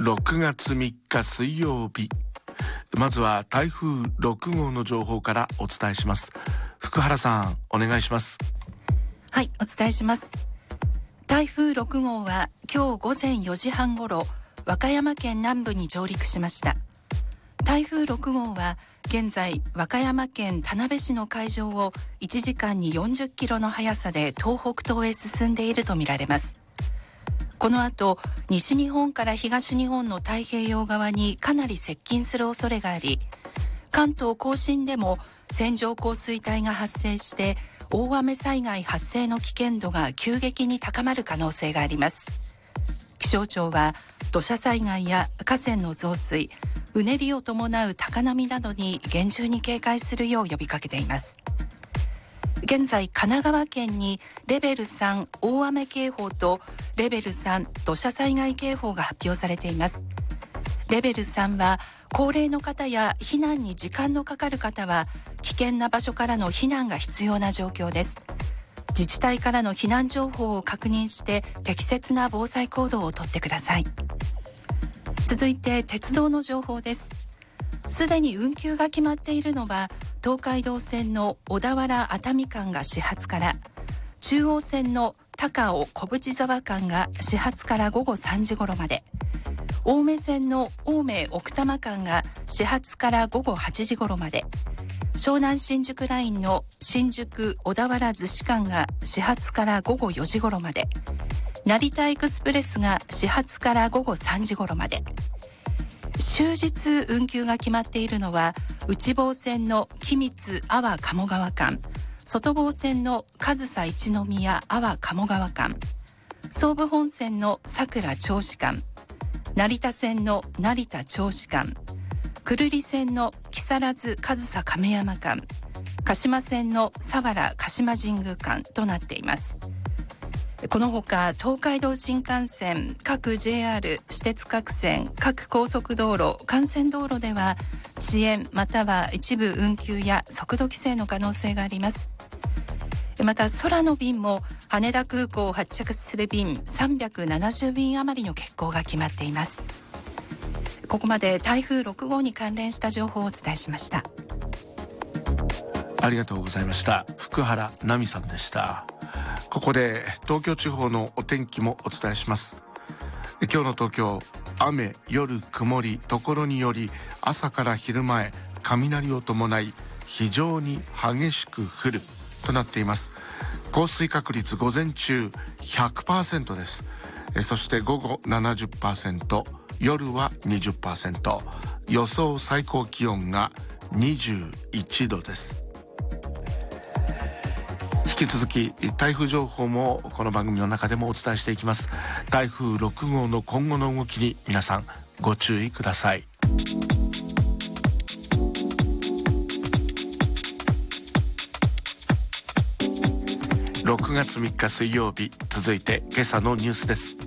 6月3日水曜日、まずは台風6号の情報からお伝えします。福原さん、お願いします。 はい、お伝えします。台風6号は今日午前4時半ごろ、和歌山県南部に上陸しました。台風6号は現在和歌山県田辺市の海上を1時間に40キロの速さで東北東へ進んでいるとみられます。この後、西日本から東日本の太平洋側にかなり接近する恐れがあり、関東甲信でも線状降水帯が発生して大雨災害発生の危険度が急激に高まる可能性があります。気象庁は土砂災害や河川の増水、うねりを伴う高波などに厳重に警戒するよう呼びかけています。現在、神奈川県にレベル3大雨警報とレベル3土砂災害警報が発表されています。レベル3は高齢の方や避難に時間のかかる方は危険な場所からの避難が必要な状況です。自治体からの避難情報を確認して適切な防災行動をとってください。続いて鉄道の情報です。すでに運休が決まっているのは東海道線の小田原熱海間が始発から、中央線の高尾小淵沢間が始発から午後3時頃まで、青梅線の青梅奥多摩間が始発から午後8時頃まで、湘南新宿ラインの新宿小田原逗子間が始発から午後4時頃まで、成田エクスプレスが始発から午後3時頃まで。終日運休が決まっているのは内房線の君津安房鴨川間、外房線の上総一宮安房鴨川間、総武本線の佐倉銚子間、成田線の成田銚子間、久留里線の木更津上総亀山間、鹿島線の佐原鹿島神宮間となっています。このほか東海道新幹線、各 JR、私鉄各線、各高速道路、幹線道路では遅延または一部運休や速度規制の可能性があります。また空の便も羽田空港を発着する便370便余りの欠航が決まっています。ここまで台風6号に関連した情報をお伝えしました。 ありがとうございました。福原奈美さんでした。ここで東京地方のお天気もお伝えします。今日の東京、雨、夜曇り、ところにより朝から昼前雷を伴い非常に激しく降るとなっています。降水確率午前中 100% です。そして午後 70%、夜は 20%、予想最高気温が21度です。引き続き台風情報もこの番組の中でもお伝えしていきます。台風6号の今後の動きに皆さんご注意ください。6月3日水曜日、続いて今朝のニュースです。